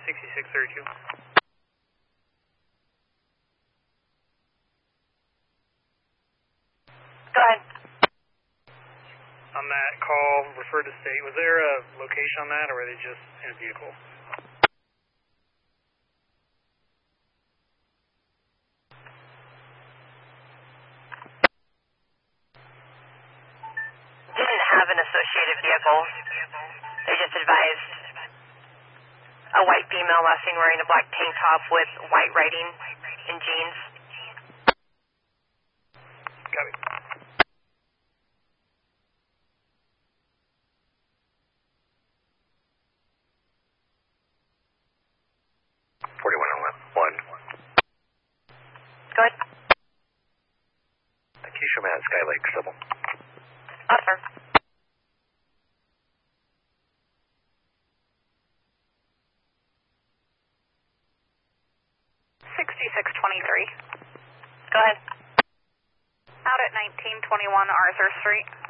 6632. Go ahead. On that call, referred to state, was there a location on that, or were they just in a vehicle? Didn't have an associated vehicle. They just advised a white female last seen wearing a black tank top with white writing in jeans. Got it. Go ahead. Keisha Matt, Skylake, Civil. Sir. 6623. Go ahead. Out at 1921 Arthur Street.